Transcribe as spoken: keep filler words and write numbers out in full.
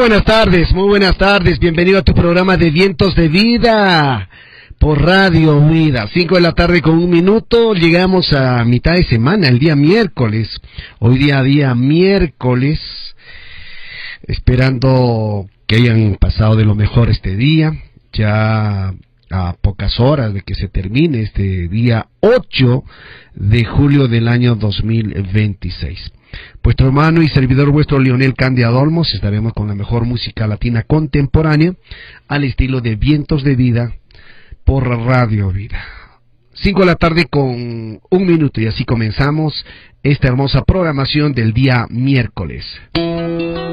buenas tardes, muy buenas tardes. Bienvenido a tu programa de Vientos de Vida por Radio Vida. Cinco de la tarde con un minuto. Llegamos a mitad de semana, el día miércoles. Hoy día día miércoles. Esperando que hayan pasado de lo mejor este día. Ya a pocas horas de que se termine este día ocho de julio del año dos mil veintiséis. Vuestro hermano y servidor vuestro Leonel Candia Dolmos, estaremos con la mejor música latina contemporánea al estilo de Vientos de Vida por Radio Vida. Cinco de la tarde con un minuto y así comenzamos esta hermosa programación del día miércoles.